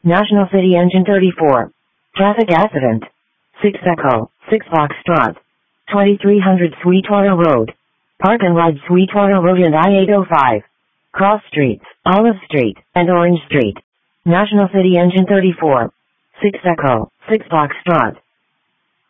National City Engine 34. Traffic accident. 6 Echo, 6 Foxtrot. 2300 Sweetwater Road. Park and Ride Sweetwater Road and I-805. Cross Streets, Olive Street, and Orange Street. National City Engine 34. 6 Echo, 6 Foxtrot.